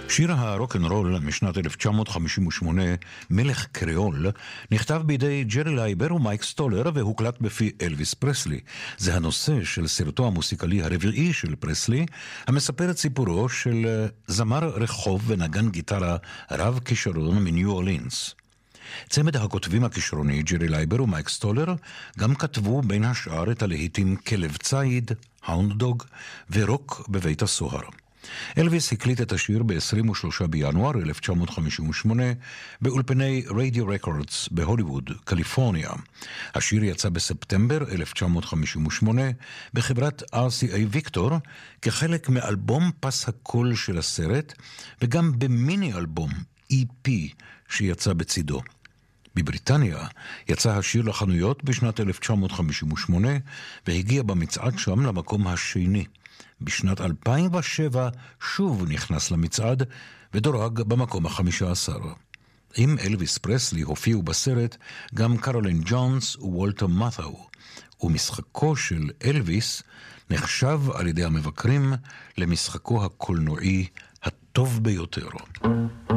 שיר הרוק'נ'רול משנת 1958, מלך קריאול, נכתב בידי ג'רי לייבר ומייק סטולר והוקלט בפי אלוויס פרסלי. זה הנושא של סרטו המוסיקלי הרביעי של פרסלי, המספר את סיפורו של זמר רחוב ונגן גיטרה רב כישרון מניו אורלינס. צמד הכותבים הכישרוני ג'רי לייבר ומייק סטולר גם כתבו בין השאר את הלהיטים כלב ציד, האונד דוג ורוק בבית הסוהר. אלוויס הקליט את השיר ב-23 בינואר 1958 באולפני רדיו רקורדס בהוליווד, קליפורניה. השיר יצא בספטמבר 1958 בחברת RCA ויקטור כחלק מאלבום פס הקול של הסרט וגם במיני אלבום EP שיצא בצידו. בבריטניה יצא השיר לחנויות בשנת 1958 והגיע במצעד שם למקום השני. בשנת 2007 שוב נכנס למצעד ודורג במקום ה-15. עם אלוויס פרסלי הופיעו בסרט גם קרולין ג'ונס ווולטר מת'או, ומשחקו של אלוויס נחשב על ידי המבקרים למשחקו הקולנועי הטוב ביותר.